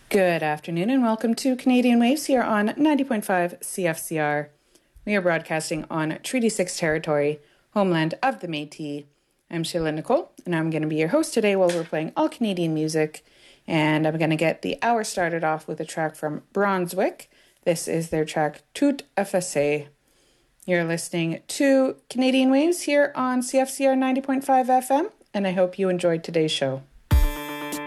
Good afternoon and welcome to Canadian Waves here on 90.5 CFCR. We are broadcasting on Treaty 6 territory, homeland of the Métis. I'm Sheila Nicole and I'm going to be your host today while we're playing all Canadian music. And I'm going to get the hour started off with a track from Brunswick. This is their track Tout Effacé. You're listening to Canadian Waves here on CFCR 90.5 FM and I hope you enjoyed today's show.